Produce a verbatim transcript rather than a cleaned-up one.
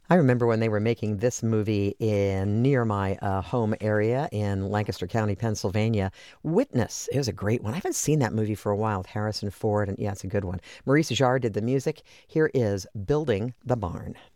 I remember when they were making this movie in near my uh, home area in Lancaster County, Pennsylvania. Witness. It was a great one. I haven't seen that movie for a while with Harrison Ford, and yeah, it's a good one. Maurice Jarre did the music. Here is Building the Barn.